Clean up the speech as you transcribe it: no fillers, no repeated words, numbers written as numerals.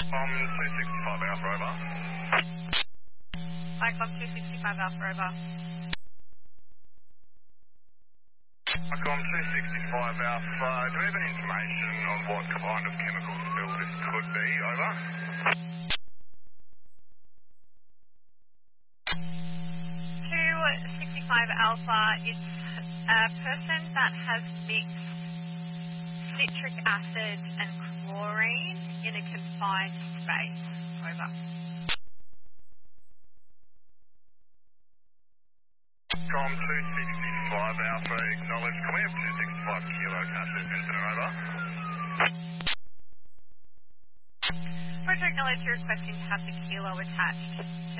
265 Alpha, over. Cyclone 265 Alpha, over. Icom 265 Alpha, do we have any information on what kind of chemical spill this could be, over? 265 Alpha, it's a person that has mixed citric acid and chlorine in a confined space, over. Icom 265 Alpha, acknowledged. Can we have 265 kilo acid incident, over? Roger, acknowledge you're requesting to have the kilo attached.